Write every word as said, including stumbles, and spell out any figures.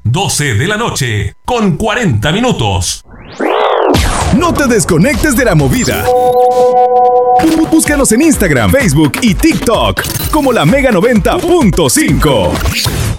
doce de la noche, con cuarenta minutos. No te desconectes de la movida. Búscanos en Instagram, Facebook y TikTok como la Mega noventa punto cinco.